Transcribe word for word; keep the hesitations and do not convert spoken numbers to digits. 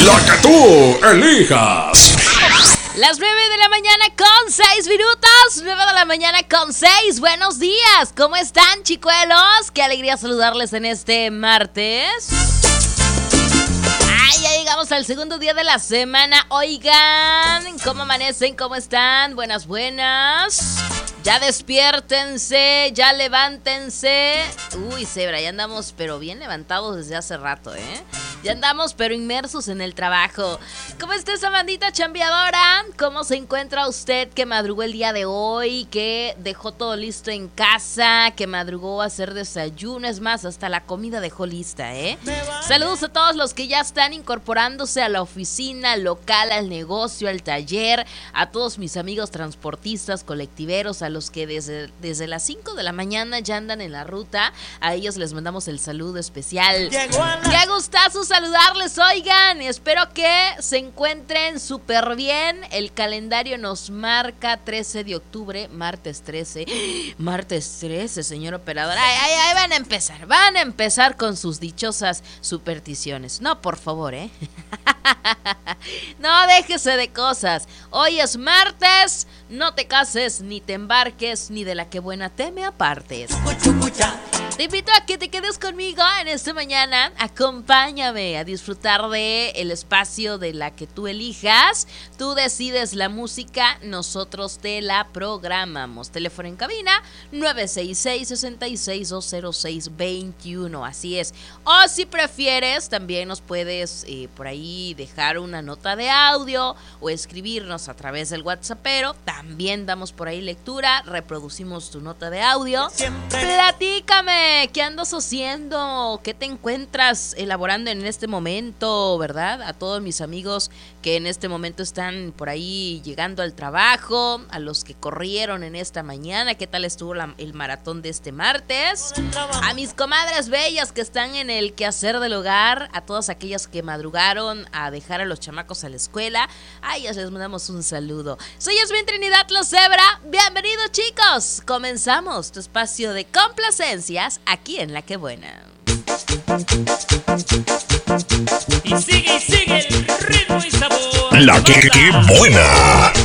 La que tú elijas. Las nueve de la mañana con seis minutos. nueve de la mañana con seis. Buenos días. ¿Cómo están, chicuelos? Qué alegría saludarles en este martes. Ay, ya llegamos al segundo día de la semana. Oigan, ¿cómo amanecen? ¿Cómo están? Buenas, buenas. Ya despiértense, ya levántense. Uy, Zebra, ya andamos pero bien levantados desde hace rato, ¿eh? Ya andamos pero inmersos en el trabajo. ¿Cómo está esa bandita chambeadora? ¿Cómo se encuentra usted que madrugó el día de hoy? Que dejó todo listo en casa, que madrugó a hacer desayuno. Es más, hasta la comida dejó lista, ¿eh? Saludos a todos los que ya están incorporándose a la oficina, al local, al negocio, al taller. A todos mis amigos transportistas, colectiveros, a los que desde, desde las cinco de la mañana ya andan en la ruta. A ellos les mandamos el saludo especial. ¡Qué gustazo saludarles! Oigan, espero que se encuentren súper bien. El calendario nos marca trece de octubre, martes trece. Martes trece, señor operador. Ay, ay, ay, van a empezar, van a empezar con sus dichosas supersticiones. No, por favor, ¿eh? No, déjese de cosas. Hoy es martes, no te cases, ni te embarques, ni de la que buena te me apartes. Te invito a que te quedes conmigo en esta mañana. Acompáñame a disfrutar de el espacio de la que tú elijas. Tú decides la música, nosotros te la programamos. Teléfono en cabina nueve seis seis, seis seis dos cero seis dos uno. Así es. O si prefieres, también nos puedes eh, por ahí dejar una nota de audio o escribirnos a través del WhatsApp. Pero también damos por ahí lectura, reproducimos tu nota de audio. Siempre. Platícame. ¿Qué andas haciendo? ¿Qué te encuentras elaborando en este momento, verdad? A todos mis amigos que en este momento están por ahí llegando al trabajo, a los que corrieron en esta mañana, ¿qué tal estuvo la, el maratón de este martes? A mis comadres bellas que están en el quehacer del hogar, a todas aquellas que madrugaron a dejar a los chamacos a la escuela, a ellas les mandamos un saludo. Soy Yasmín Trinidad Los Zebra, bienvenidos chicos, comenzamos tu espacio de complacencias aquí en La Que Buena. Y sigue y sigue el ritmo y sabor. La Que Buena.